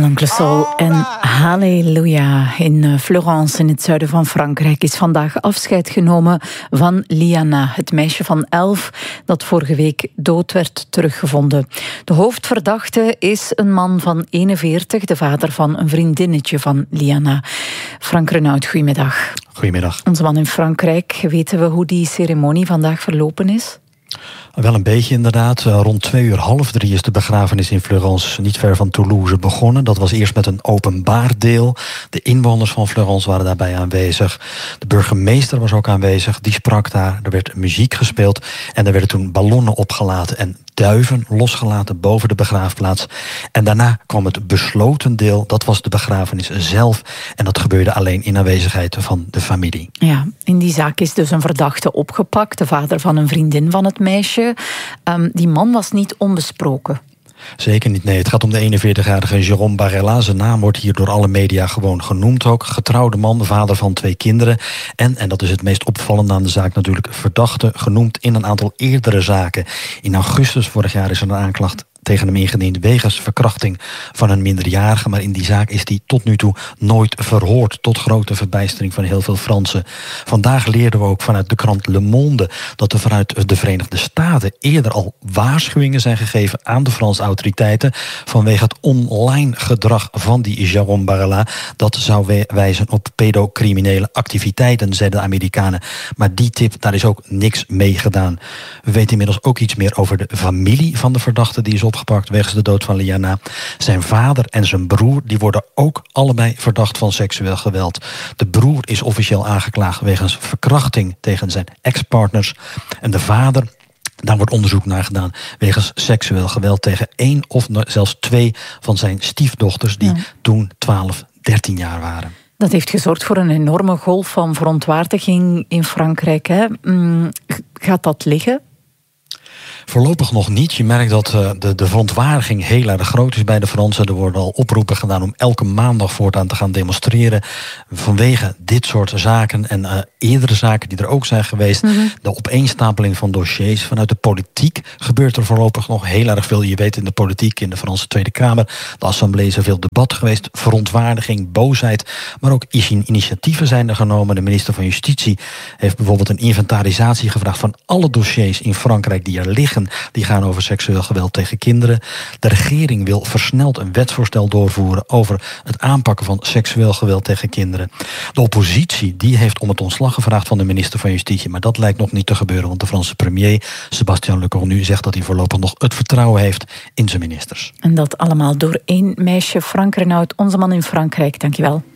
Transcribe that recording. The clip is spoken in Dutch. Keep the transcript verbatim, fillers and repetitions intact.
Oncle Sol en Halleluja. In Florence, in het zuiden van Frankrijk, is vandaag afscheid genomen van Liana, het meisje van elf dat vorige week dood werd teruggevonden. De hoofdverdachte is een man van eenenveertig, de vader van een vriendinnetje van Liana. Frank Renaud, goedemiddag. Goedemiddag. Onze man in Frankrijk, weten we hoe die ceremonie vandaag verlopen is? Wel een beetje inderdaad. Rond twee uur half drie is de begrafenis in Florence, niet ver van Toulouse, begonnen. Dat was eerst met een openbaar deel. De inwoners van Florence waren daarbij aanwezig. De burgemeester was ook aanwezig. Die sprak daar. Er werd muziek gespeeld. En er werden toen ballonnen opgelaten en duiven losgelaten boven de begraafplaats. En daarna kwam het besloten deel. Dat was de begrafenis zelf. En dat gebeurde alleen in aanwezigheid van de familie. Ja, in die zaak is dus een verdachte opgepakt. De vader van een vriendin van het meisje. Um, die man was niet onbesproken. Zeker niet, nee. Het gaat om de eenenveertigjarige Jérôme Barella. Zijn naam wordt hier door alle media gewoon genoemd ook. Getrouwde man, vader van twee kinderen. En, en dat is het meest opvallende aan de zaak natuurlijk, verdachte genoemd in een aantal eerdere zaken. In augustus vorig jaar is er een aanklacht tegen hem ingediend wegens verkrachting van een minderjarige. Maar in die zaak is hij tot nu toe nooit verhoord, tot grote verbijstering van heel veel Fransen. Vandaag leerden we ook vanuit de krant Le Monde dat er vanuit de Verenigde Staten eerder al waarschuwingen zijn gegeven aan de Franse autoriteiten vanwege het online gedrag van die Jérôme Barella. Dat zou wijzen op pedocriminele activiteiten, zeiden de Amerikanen. Maar die tip, daar is ook niks mee gedaan. We weten inmiddels ook iets meer over de familie van de verdachte die is opgepakt wegens de dood van Liana. Zijn vader en zijn broer die worden ook allebei verdacht van seksueel geweld. De broer is officieel aangeklaagd wegens verkrachting tegen zijn ex-partners. En de vader, daar wordt onderzoek naar gedaan wegens seksueel geweld tegen één of zelfs twee van zijn stiefdochters die ja. toen twaalf, dertien jaar waren. Dat heeft gezorgd voor een enorme golf van verontwaardiging in Frankrijk. Hè? Gaat dat liggen? Voorlopig nog niet. Je merkt dat uh, de, de verontwaardiging heel erg groot is bij de Fransen. Er worden al oproepen gedaan om elke maandag voortaan te gaan demonstreren vanwege dit soort zaken en uh, eerdere zaken die er ook zijn geweest. Mm-hmm. De opeenstapeling van dossiers. Vanuit de politiek gebeurt er voorlopig nog heel erg veel. Je weet, in de politiek, in de Franse Tweede Kamer, de Assemblée is er veel debat geweest. Verontwaardiging, boosheid, maar ook initiatieven zijn er genomen. De minister van Justitie heeft bijvoorbeeld een inventarisatie gevraagd van alle dossiers in Frankrijk die er liggen. Die gaan over seksueel geweld tegen kinderen. De regering wil versneld een wetsvoorstel doorvoeren over het aanpakken van seksueel geweld tegen kinderen. De oppositie die heeft om het ontslag gevraagd van de minister van Justitie, maar dat lijkt nog niet te gebeuren, want de Franse premier Sébastien Lecornu zegt dat hij voorlopig nog het vertrouwen heeft in zijn ministers. En dat allemaal door één meisje. Frank Renaud, onze man in Frankrijk. Dankjewel.